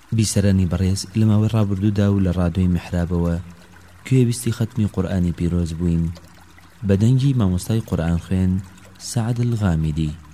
بیسەرانی بەڕێز لەماوەی ڕابردوودا و لە ڕادۆی میحرابەوە گوێویستی ختمی قورئانی پیرۆز بووین بە دەنگی مامۆستای قورئان خوێن سەعد الغامدی.